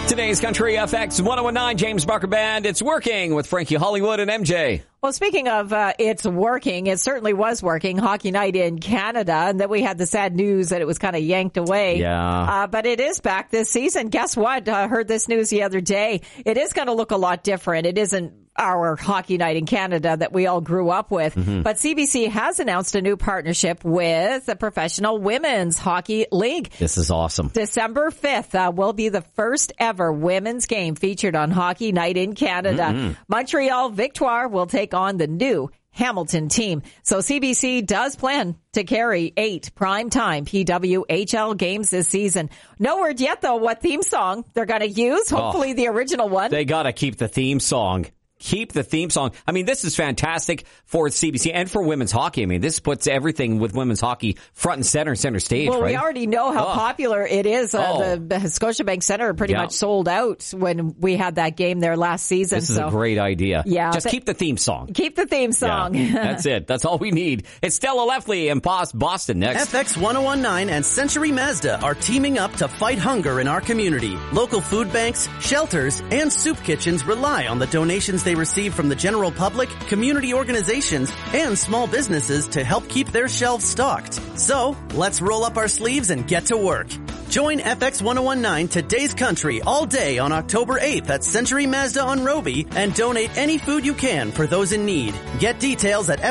Today's Country FX 1019, James Barker Band. It's working with Frankie Hollywood and MJ. Well, speaking of it's working, it certainly was working. Hockey night in Canada, and then we had the sad news that it was kind of yanked away. Yeah. But it is back this season. Guess what? I heard this news the other day. It is going to look a lot different. It isn't our hockey night in Canada that we all grew up with. Mm-hmm. But CBC has announced a new partnership with the Professional Women's Hockey League. This is awesome. December 5th will be the first ever women's game featured on Hockey Night in Canada. Mm-hmm. Montreal Victoire will take on the new Hamilton team. So CBC does plan to carry 8 primetime PWHL games this season. No word yet, though, what theme song they're going to use. Hopefully the original one. They got to keep the theme song. Keep the theme song. I mean, this is fantastic for CBC and for women's hockey. I mean, this puts everything with women's hockey front and center stage, well, right? We already know how popular it is. The Scotiabank Centre pretty much sold out when we had that game there last season. This is a great idea. Yeah. Just keep the theme song. Keep the theme song. Yeah, that's it. That's all we need. It's Stella Lefley and Boston next. FX 1019 and Century Mazda are teaming up to fight hunger in our community. Local food banks, shelters, and soup kitchens rely on the donations they receive from the general public, community organizations, and small businesses to help keep their shelves stocked. So, let's roll up our sleeves and get to work. Join FX 1019 Today's Country all day on October 8th at Century Mazda on Roby and donate any food you can for those in need. Get details at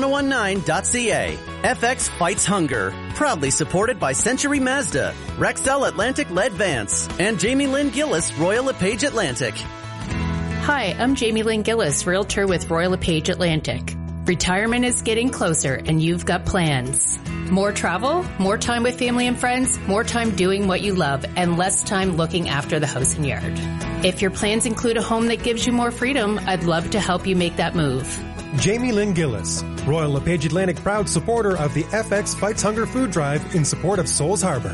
fx1019.ca. FX fights hunger. Proudly supported by Century Mazda, Rexel Atlantic Led Vance, and Jamie Lynn Gillis, Royal LePage Atlantic. Hi, I'm Jamie Lynn Gillis, Realtor with Royal LePage Atlantic. Retirement is getting closer and you've got plans. More travel, more time with family and friends, more time doing what you love, and less time looking after the house and yard. If your plans include a home that gives you more freedom, I'd love to help you make that move. Jamie Lynn Gillis, Royal LePage Atlantic proud supporter of the FX Fights Hunger Food Drive in support of Souls Harbor.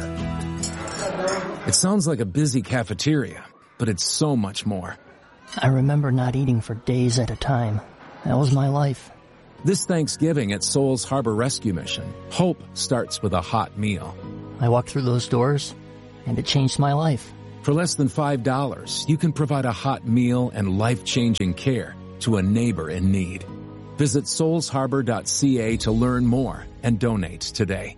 It sounds like a busy cafeteria, but it's so much more. I remember not eating for days at a time. That was my life. This Thanksgiving at Souls Harbor Rescue Mission, hope starts with a hot meal. I walked through those doors, and it changed my life. For less than $5, you can provide a hot meal and life-changing care to a neighbor in need. Visit soulsharbor.ca to learn more and donate today.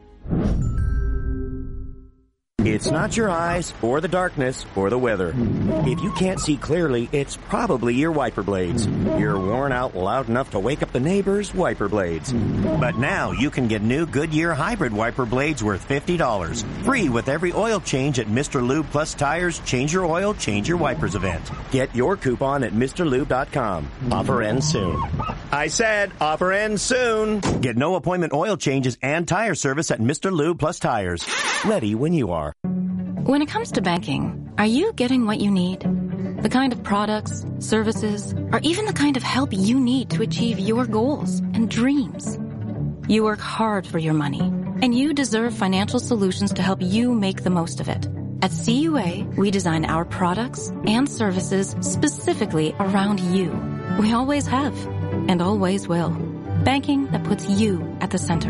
It's not your eyes, or the darkness, or the weather. If you can't see clearly, it's probably your wiper blades. You're worn out loud enough to wake up the neighbors' wiper blades. But now you can get new Goodyear hybrid wiper blades worth $50. Free with every oil change at Mr. Lube Plus Tires Change Your Oil, Change Your Wipers event. Get your coupon at MrLube.com. Offer ends soon. I said offer ends soon. Get no appointment oil changes and tire service at Mr. Lube Plus Tires. Ready when you are. When it comes to banking, are you getting what you need? The kind of products, services, or even the kind of help you need to achieve your goals and dreams? You work hard for your money, and you deserve financial solutions to help you make the most of it. At CUA, we design our products and services specifically around you. We always have, and always will. Banking that puts you at the center.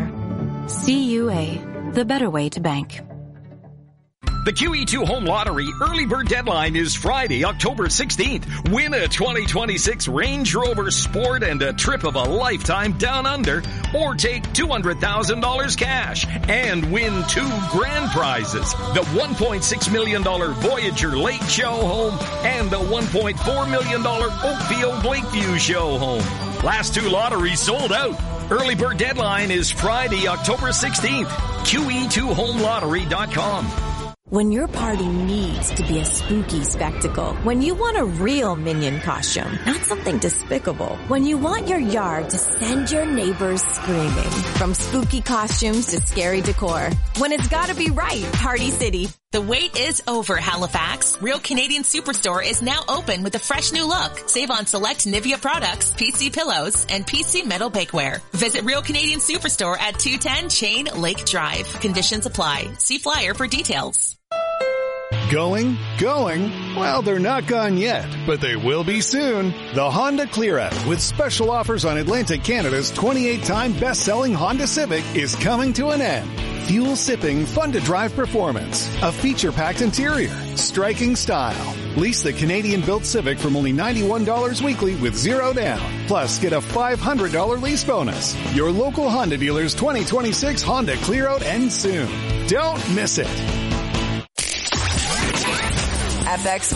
CUA, the better way to bank. The QE2 Home Lottery early bird deadline is Friday, October 16th. Win a 2026 Range Rover Sport and a trip of a lifetime down under, or take $200,000 cash and win 2 grand prizes. The $1.6 million Voyager Lake Show Home and the $1.4 million Oakfield Lakeview Show Home. Last 2 lotteries sold out. Early bird deadline is Friday, October 16th. QE2HomeLottery.com. When your party needs to be a spooky spectacle, when you want a real Minion costume, not something despicable, when you want your yard to send your neighbors screaming, from spooky costumes to scary decor, when it's gotta be right, Party City. The wait is over, Halifax. Real Canadian Superstore is now open with a fresh new look. Save on select Nivea products, PC pillows, and PC metal bakeware. Visit Real Canadian Superstore at 210 Chain Lake Drive. Conditions apply. See flyer for details. Going? Well, they're not gone yet, but they will be soon. The Honda Clear Out, with special offers on Atlantic Canada's 28-time best-selling Honda Civic, is coming to an end. Fuel-sipping, fun-to-drive performance, a feature-packed interior, striking style, Lease the Canadian-built Civic from only $91 weekly with zero down. Plus, get a $500 lease bonus. Your local Honda dealer's 2026 Honda Clear-Out ends soon. Don't miss it. FX